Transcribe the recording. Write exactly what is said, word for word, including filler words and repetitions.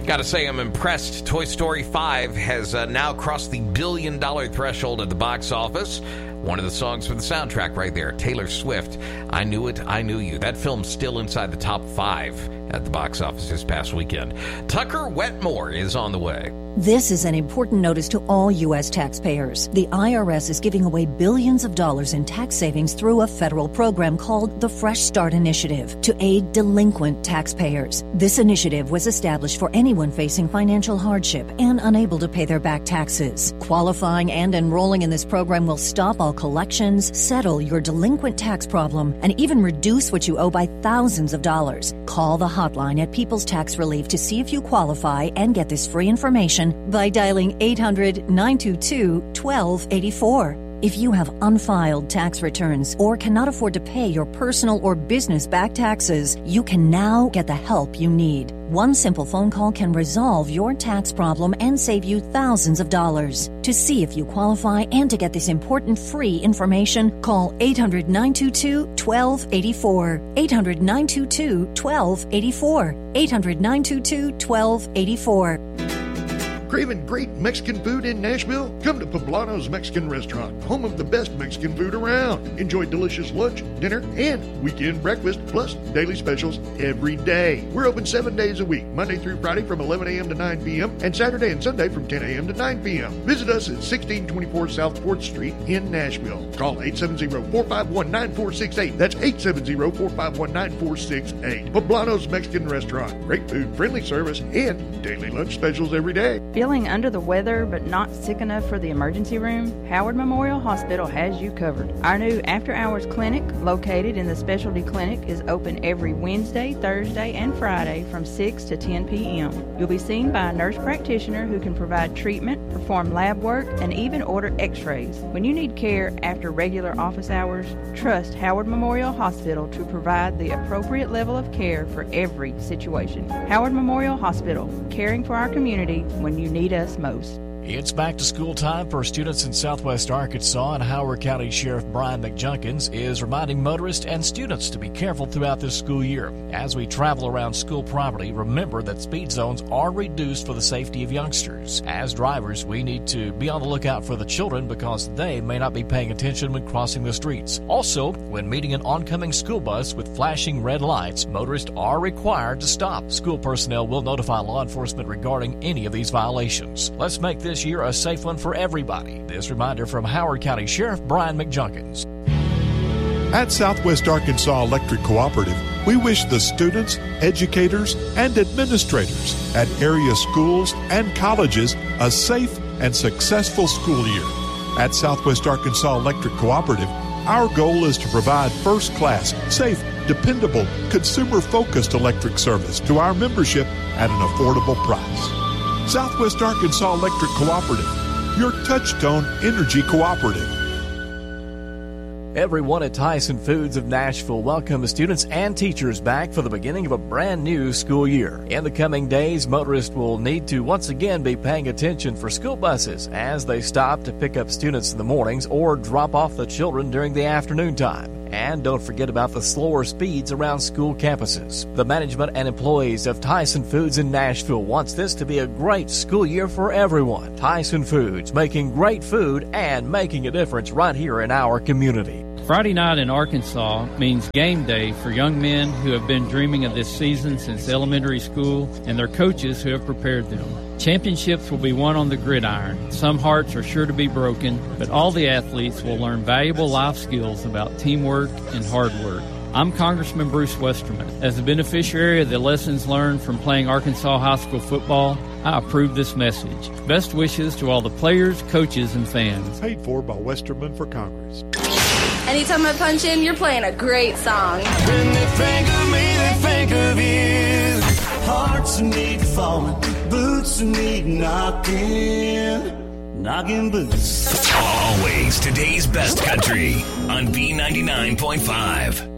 Gotta say, I'm impressed. Toy Story five has uh, now crossed the billion dollar threshold at the box office. One of the songs for the soundtrack right there, Taylor Swift, I Knew It, I Knew You. That film's still inside the top five at the box office this past weekend. Tucker Wetmore is on the way. This is an important notice to all U S taxpayers. The I R S is giving away billions of dollars in tax savings through a federal program called the Fresh Start Initiative to aid delinquent taxpayers. This initiative was established for anyone facing financial hardship and unable to pay their back taxes. Qualifying and enrolling in this program will stop all collections, settle your delinquent tax problem, and even reduce what you owe by thousands of dollars. Call the hotline at People's Tax Relief to see if you qualify and get this free information by dialing eight hundred, nine two two, one two eight four. If you have unfiled tax returns or cannot afford to pay your personal or business back taxes, you can now get the help you need. One simple phone call can resolve your tax problem and save you thousands of dollars. To see if you qualify and to get this important free information, call eight hundred, nine two two, one two eight four. eight hundred, nine two two, one two eight four. eight hundred, nine two two, one two eight four. Craving great Mexican food in Nashville? Come to Poblano's Mexican Restaurant, home of the best Mexican food around. Enjoy delicious lunch, dinner, and weekend breakfast, plus daily specials every day. We're open seven days a week, Monday through Friday from eleven a.m. to nine p.m., and Saturday and Sunday from ten a.m. to nine p.m. Visit us at sixteen twenty-four South fourth Street in Nashville. Call eight seven zero, four five one, nine four six eight. That's eight seven zero, four five one, nine four six eight. Poblano's Mexican Restaurant. Great food, friendly service, and daily lunch specials every day. Feeling under the weather but not sick enough for the emergency room? Howard Memorial Hospital has you covered. Our new after-hours clinic, located in the specialty clinic, is open every Wednesday, Thursday, and Friday from six to ten p.m. You'll be seen by a nurse practitioner who can provide treatment, perform lab work, and even order x-rays. When you need care after regular office hours, trust Howard Memorial Hospital to provide the appropriate level of care for every situation. Howard Memorial Hospital, caring for our community when you need us most. It's back to school time for students in Southwest Arkansas, and Howard County Sheriff Brian McJunkins is reminding motorists and students to be careful throughout this school year. As we travel around school property, remember that speed zones are reduced for the safety of youngsters. As drivers, we need to be on the lookout for the children because they may not be paying attention when crossing the streets. Also, when meeting an oncoming school bus with flashing red lights, motorists are required to stop. School personnel will notify law enforcement regarding any of these violations. Let's make this year a safe one for everybody. This reminder from Howard County Sheriff Brian McJunkins. At Southwest Arkansas Electric Cooperative, we wish the students, educators, and administrators at area schools and colleges a safe and successful school year. At Southwest Arkansas Electric Cooperative, our goal is to provide first-class, safe, dependable, consumer-focused electric service to our membership at an affordable price. Southwest Arkansas Electric Cooperative, your touchstone energy cooperative. Everyone at Tyson Foods of Nashville welcomes students and teachers back for the beginning of a brand new school year. In the coming days, motorists will need to once again be paying attention for school buses as they stop to pick up students in the mornings or drop off the children during the afternoon time. And don't forget about the slower speeds around school campuses. The management and employees of Tyson Foods in Nashville wants this to be a great school year for everyone. Tyson Foods, making great food and making a difference right here in our community. Friday night in Arkansas means game day for young men who have been dreaming of this season since elementary school and their coaches who have prepared them. Championships will be won on the gridiron. Some hearts are sure to be broken, but all the athletes will learn valuable life skills about teamwork and hard work. I'm Congressman Bruce Westerman. As a beneficiary of the lessons learned from playing Arkansas high school football, I approve this message. Best wishes to all the players, coaches, and fans. Paid for by Westerman for Congress. Anytime I punch in, you're playing a great song. When they think of me, they think of you. Hearts need falling, boots need knocking, knocking boots. Always today's best country on B ninety-nine point five.